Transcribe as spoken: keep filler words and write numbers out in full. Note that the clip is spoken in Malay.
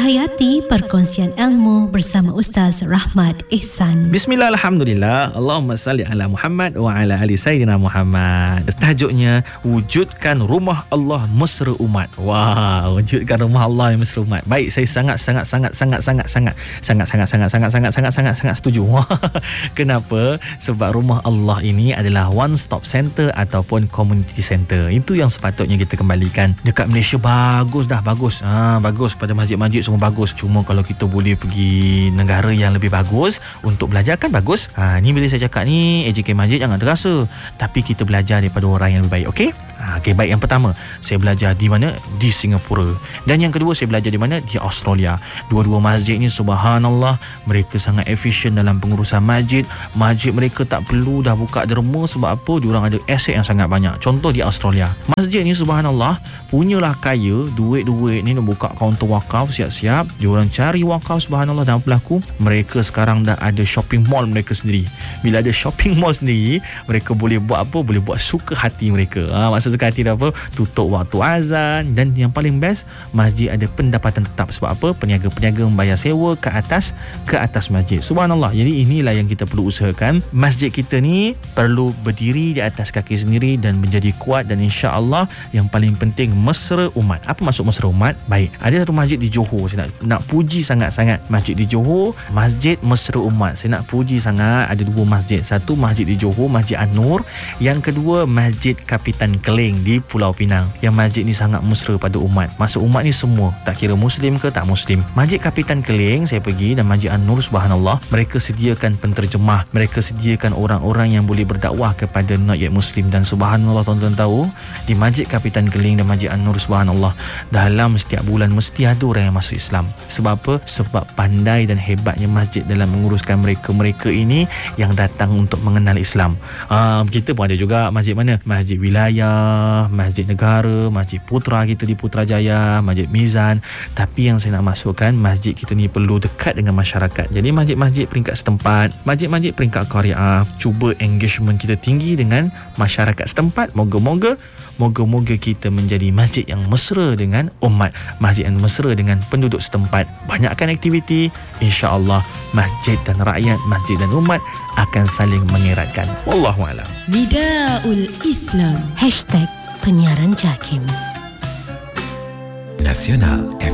Hayati perkongsian ilmu bersama Ustaz Rahmat Ihsan. Bismillah, alhamdulillah. Allahumma salli ala Muhammad wa ala ali Sayyidina Muhammad. Tajuknya, wujudkan rumah Allah mesra umat. Wah, wujudkan rumah Allah yang mesra umat. Baik, saya sangat sangat sangat sangat sangat sangat sangat sangat sangat sangat sangat sangat sangat sangat setuju. Kenapa? Sebab rumah Allah ini adalah one stop center ataupun community center. Itu yang sepatutnya kita kembalikan. Dekat Malaysia bagus dah, bagus. Ha, bagus pada masjid-masjid semua bagus. Cuma kalau kita boleh pergi negara yang lebih bagus untuk belajar kan bagus. Ha, ni bila saya cakap ni A J K Masjid jangan terasa, tapi kita belajar daripada orang yang lebih baik. Okey? Ha, okay, baik. Yang pertama, saya belajar di mana? Di Singapura. Dan yang kedua, saya belajar di mana? Di Australia. Dua-dua masjid ni subhanallah, mereka sangat efisien dalam pengurusan masjid. Masjid mereka tak perlu dah buka derma. Sebab apa? Diorang ada aset yang sangat banyak. Contoh di Australia, masjid ni subhanallah punyalah kaya, duit-duit ni nak buka kaunter wakaf, siap-siap diorang cari wakaf. Subhanallah, dan pelaku mereka sekarang dah ada shopping mall mereka sendiri. Bila ada shopping mall sendiri, mereka boleh buat apa? Boleh buat suka hati mereka. Ha, maksud suka hati dah apa? Tutup waktu azan. Dan yang paling best, masjid ada pendapatan tetap. Sebab apa? Peniaga-peniaga membayar sewa ke atas ke atas masjid. Subhanallah. Jadi inilah yang kita perlu usahakan. Masjid kita ni perlu berdiri di atas kaki sendiri dan menjadi kuat, dan insya-Allah yang paling penting mesra umat. Apa maksud mesra umat? Baik, ada satu masjid di Johor. Saya nak, nak puji sangat-sangat masjid di Johor, Masjid Mesra Umat. Saya nak puji sangat. Ada dua masjid. Satu masjid di Johor, Masjid An-Nur. Yang kedua Masjid Kapitan Keling di Pulau Pinang. Yang masjid ni sangat mesra pada umat. Maksud umat ni semua, tak kira Muslim ke tak Muslim. Masjid Kapitan Keling saya pergi, dan Masjid An-Nur subhanallah, mereka sediakan penterjemah. Mereka sediakan orang-orang yang boleh berdakwah kepada not yet Muslim. Dan subhanallah, tuan-tuan tahu, di Masjid Kapitan Keling dan Masjid An-Nur subhanallah, dalam setiap bulan mesti ada orang yang masuk Islam. Sebab apa? Sebab pandai dan hebatnya masjid dalam menguruskan mereka-mereka ini yang datang untuk mengenal Islam. Uh, kita pun ada juga masjid mana? Masjid Wilayah, Masjid Negara, Masjid Putra kita di Putrajaya, Masjid Mizan. Tapi yang saya nak masukkan, masjid kita ni perlu dekat dengan masyarakat. Jadi masjid-masjid peringkat setempat, masjid-masjid peringkat Qaryah, cuba engagement kita tinggi dengan masyarakat setempat. Moga-moga Moga-moga kita menjadi masjid yang mesra dengan umat, masjid yang mesra dengan penduduk setempat. Banyakkan aktiviti, insya-Allah masjid dan rakyat, masjid dan umat akan saling mengeratkan. Wallahualam. Nidaul Islam Hashtag Penyiaran Jakim Nasional F